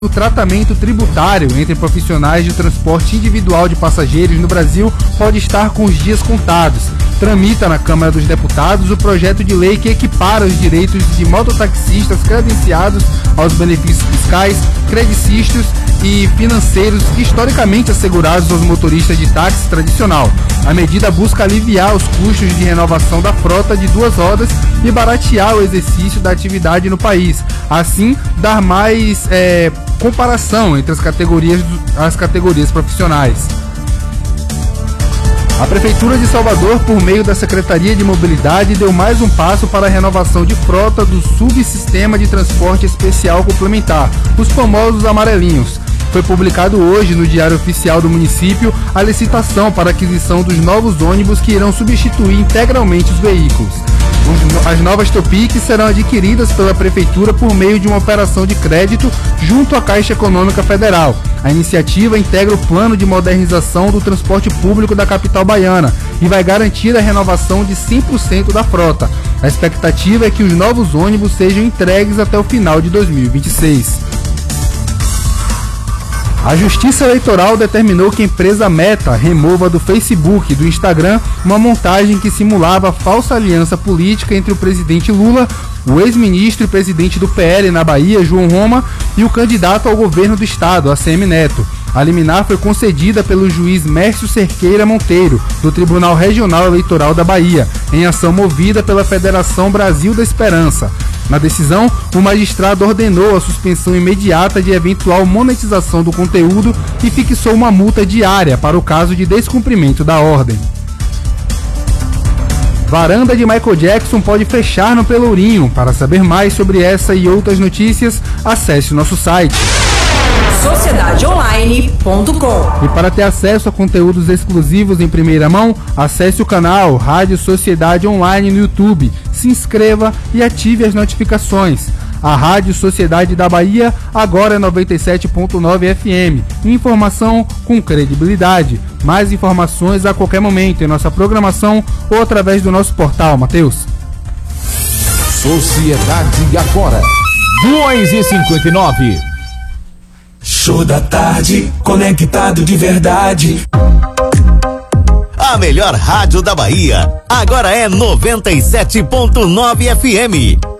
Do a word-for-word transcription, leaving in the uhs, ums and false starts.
O tratamento tributário entre profissionais de transporte individual de passageiros no Brasil pode estar com os dias contados. Tramita na Câmara dos Deputados o projeto de lei que equipara os direitos de mototaxistas credenciados aos benefícios fiscais, credicícios e financeiros historicamente assegurados aos motoristas de táxi tradicional. A medida busca aliviar os custos de renovação da frota de duas rodas e baratear o exercício da atividade no país. Assim, dar mais é, comparação entre as categorias, as categorias profissionais. A Prefeitura de Salvador, por meio da Secretaria de Mobilidade, deu mais um passo para a renovação de frota do subsistema de transporte especial complementar, os famosos amarelinhos. Foi publicado hoje no Diário Oficial do município a licitação para a aquisição dos novos ônibus que irão substituir integralmente os veículos. As novas Topics serão adquiridas pela Prefeitura por meio de uma operação de crédito junto à Caixa Econômica Federal. A iniciativa integra o plano de modernização do transporte público da capital baiana e vai garantir a renovação de cem por cento da frota. A expectativa é que os novos ônibus sejam entregues até o final de dois mil e vinte e seis. A Justiça Eleitoral determinou que a empresa Meta remova do Facebook e do Instagram uma montagem que simulava a falsa aliança política entre o presidente Lula, o ex-ministro e presidente do P L na Bahia, João Roma, e o candidato ao governo do estado, A C M Neto. A liminar foi concedida pelo juiz Mércio Cerqueira Monteiro, do Tribunal Regional Eleitoral da Bahia, em ação movida pela Federação Brasil da Esperança. Na decisão, o magistrado ordenou a suspensão imediata de eventual monetização do conteúdo e fixou uma multa diária para o caso de descumprimento da ordem. Varanda de Michael Jackson pode fechar no Pelourinho. Para saber mais sobre essa e outras notícias, acesse o nosso site sociedade online ponto com. E para ter acesso a conteúdos exclusivos em primeira mão, acesse o canal Rádio Sociedade Online no YouTube, se inscreva e ative as notificações. A Rádio Sociedade da Bahia agora é noventa e sete ponto nove F M. Informação com credibilidade. Mais informações a qualquer momento em nossa programação ou através do nosso portal, Matheus. Sociedade agora, duas e cinquenta e nove. Show da tarde, conectado de verdade. A melhor rádio da Bahia agora é noventa e sete ponto nove F M.